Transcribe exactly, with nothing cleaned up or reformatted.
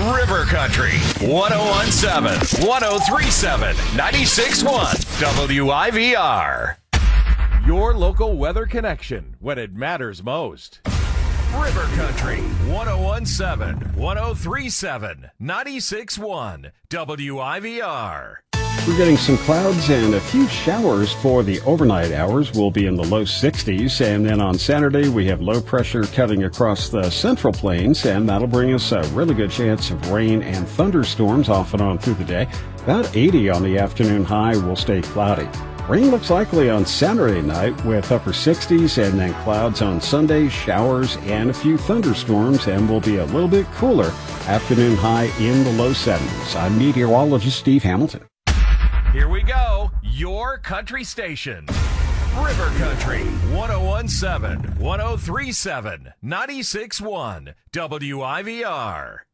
River Country, one oh one seven, one oh three seven, ninety-six one, W I V R. Your local weather connection when it matters most. River Country, one oh one seven, one oh three seven, ninety-six one, W I V R. We're getting some clouds and a few showers for the overnight hours. We'll be in the low sixties. And then on Saturday, we have low pressure cutting across the central plains, and that'll bring us a really good chance of rain and thunderstorms off and on through the day. About eighty on the afternoon high. Will stay cloudy. Rain looks likely on Saturday night with upper sixties, and then clouds on Sunday, showers and a few thunderstorms, and will be a little bit cooler. Afternoon high in the low seventies. I'm meteorologist Steve Hamilton. Here we go, your country station. River Country, one oh one seven, one oh three seven, ninety-six one, W I V R.